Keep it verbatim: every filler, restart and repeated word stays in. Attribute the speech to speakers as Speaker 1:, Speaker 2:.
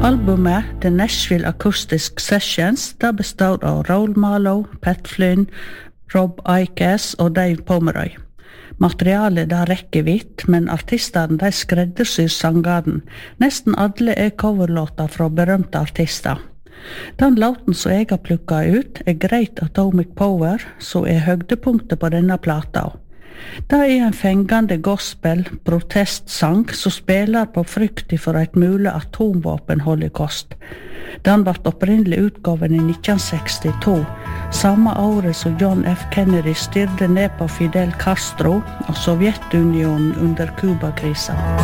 Speaker 1: Albumet The Nashville Acoustic Sessions det består av Raoul Marlowe, Pat Flynn, Rob Ickes og Dave Pomeroy. Materialet det rekker vidt, men artistene de skreddersyr sangeren. Nesten alle er coverlåter fra berømte artister. Den låten som jeg har plukket ut er Great Atomic Power, som er høydepunktet på denne plata. Det er en fengende gospel protestsang som spiller på frykt for et mulig atomvåpenholocaust. Den ble opprinnelig utgaven i nitten sekstito, samme året som John F. Kennedy styrte ned på Fidel Castro og Sovjetunionen under Kuba-krisen.